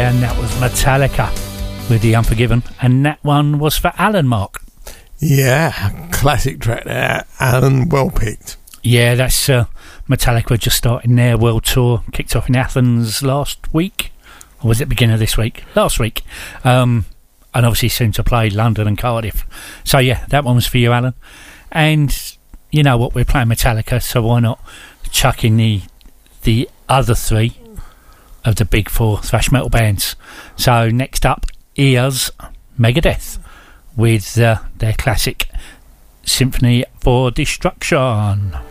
and that was Metallica with The Unforgiven, and that one was for Alan, Mark. Yeah, classic track there, Alan, well picked. Yeah, that's Metallica just starting their world tour, kicked off in Athens last week, or was it beginning of this week? Last week. And obviously soon to play London and Cardiff. So yeah, that one was for you, Alan. And you know what, we're playing Metallica, so why not chuck in the other three of the big four thrash metal bands. So next up, here's Megadeth with their classic Symphony for Destruction.